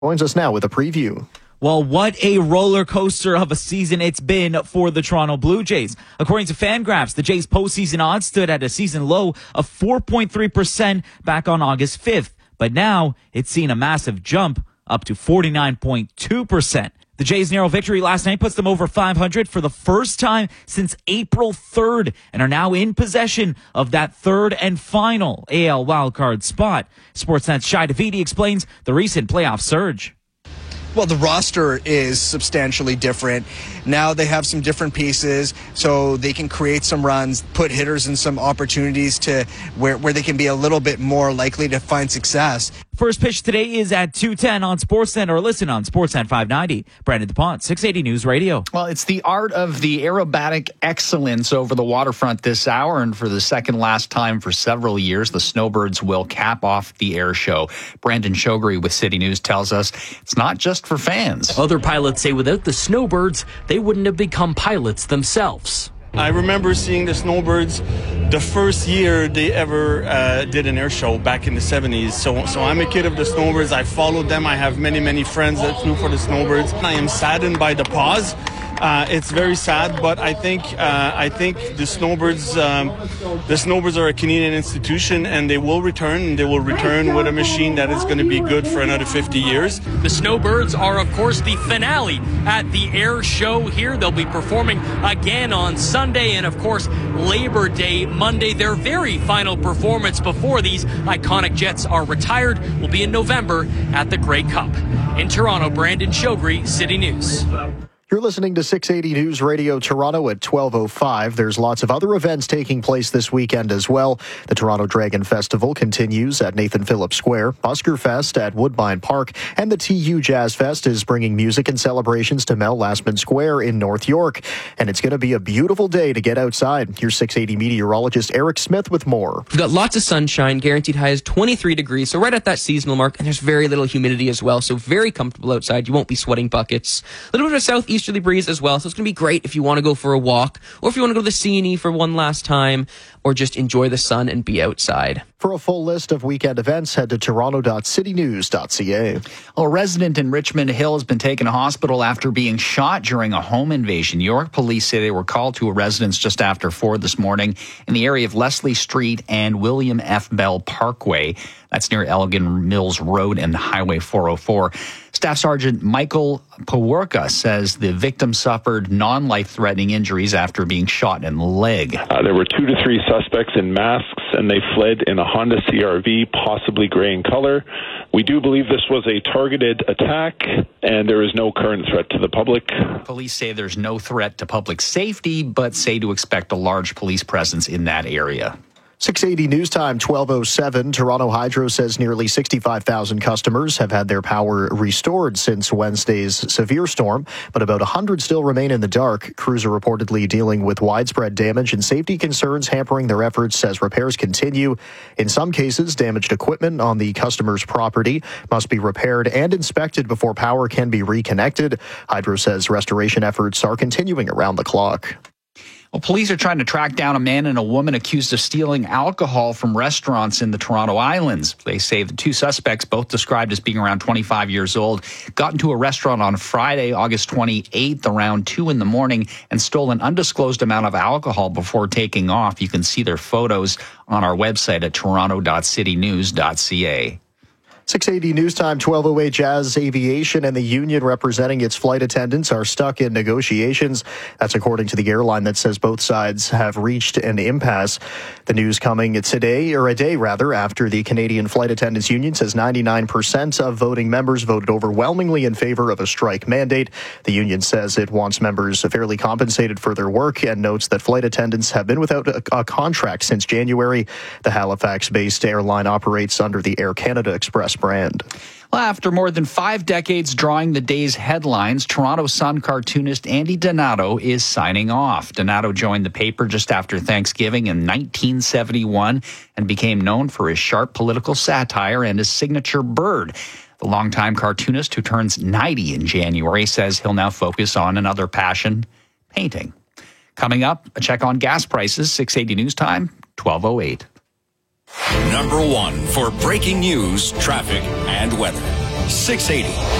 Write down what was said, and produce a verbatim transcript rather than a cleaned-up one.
Joins us now with a preview. Well, what a roller coaster of a season it's been for the Toronto Blue Jays. According to Fangraphs, the Jays' postseason odds stood at a season low of four point three percent back on August fifth. But now it's seen a massive jump up to forty-nine point two percent. The Jays' narrow victory last night puts them over five hundred for the first time since April third and are now in possession of that third and final A L wildcard spot. Sportsnet's Shai Davidi explains the recent playoff surge. Well, the roster is substantially different. Now they have some different pieces, so they can create some runs, put hitters in some opportunities to where, where they can be a little bit more likely to find success. First pitch today is at two ten on Sportsnet, or listen on Sportsnet five ninety. Brandon DuPont, six eighty News Radio. Well, it's the art of the aerobatic excellence over the waterfront this hour, and for the second last time for several years, the Snowbirds will cap off the air show. Brandon Shogri with City News tells us it's not just for fans. Other pilots say without the Snowbirds, they wouldn't have become pilots themselves. I remember seeing the Snowbirds the first year they ever uh, did an air show back in the seventies. So, so I'm a kid of the Snowbirds. I followed them. I have many, many friends that flew for the Snowbirds. I am saddened by the pause. Uh, it's very sad, but I think uh, I think the Snowbirds um, the Snowbirds are a Canadian institution, and they will return. And they will return with a machine that is going to be good for another fifty years. The Snowbirds are, of course, the finale at the air show here. They'll be performing again on Sunday, and of course Labor Day Monday. Their very final performance before these iconic jets are retired will be in November at the Grey Cup. In Toronto, Brandon Shogri, City News. You're listening to six eighty News Radio Toronto at twelve oh five. There's lots of other events taking place this weekend as well. The Toronto Dragon Festival continues at Nathan Phillips Square, Busker Fest at Woodbine Park, and the T U Jazz Fest is bringing music and celebrations to Mel Lastman Square in North York. And it's going to be a beautiful day to get outside. Here's six eighty meteorologist Eric Smith with more. We've got lots of sunshine, guaranteed high is twenty-three degrees, so right at that seasonal mark, and there's very little humidity as well, so very comfortable outside. You won't be sweating buckets. A little bit of southeast breeze as well, so it's going to be great if you want to go for a walk, or if you want to go to the C and E for one last time, or just enjoy the sun and be outside. For a full list of weekend events, head to toronto dot city news dot c a. A resident in Richmond Hill has been taken to hospital after being shot during a home invasion. York police say they were called to a residence just after four this morning in the area of Leslie Street and William F. Bell Parkway. That's near Elgin Mills Road and Highway four oh four. Staff Sergeant Michael Paworka says the victim suffered non-life-threatening injuries after being shot in the leg. Uh, there were two to three suspects in masks, and they fled in a Honda C R V, possibly gray in color. We do believe this was a targeted attack, and there is no current threat to the public. Police say there's no threat to public safety, but say to expect a large police presence in that area. six eighty News Time, twelve oh seven. Toronto Hydro says nearly sixty-five thousand customers have had their power restored since Wednesday's severe storm, but about one hundred still remain in the dark. Crews are reportedly dealing with widespread damage and safety concerns hampering their efforts as repairs continue. In some cases, damaged equipment on the customer's property must be repaired and inspected before power can be reconnected. Hydro says restoration efforts are continuing around the clock. Well, police are trying to track down a man and a woman accused of stealing alcohol from restaurants in the Toronto Islands. They say the two suspects, both described as being around twenty-five years old, got into a restaurant on Friday, August twenty-eighth, around two in the morning, and stole an undisclosed amount of alcohol before taking off. You can see their photos on our website at toronto dot city news dot c a. six eighty News Time, twelve oh eight. Jazz Aviation and the union representing its flight attendants are stuck in negotiations. That's according to the airline that says both sides have reached an impasse. The news coming today, or a day rather, after the Canadian Flight Attendants Union says ninety-nine percent of voting members voted overwhelmingly in favor of a strike mandate. The union says it wants members fairly compensated for their work and notes that flight attendants have been without a, a contract since January. The Halifax-based airline operates under the Air Canada Express brand. Well, after more than five decades drawing the day's headlines, Toronto Sun cartoonist Andy Donato is signing off. Donato joined the paper just after Thanksgiving in nineteen seventy-one and became known for his sharp political satire and his signature bird. The longtime cartoonist, who turns ninety in January, says he'll now focus on another passion, painting. Coming up, a check on gas prices, six eighty News Time, twelve oh eight. Number one for breaking news, traffic, and weather. six eighty.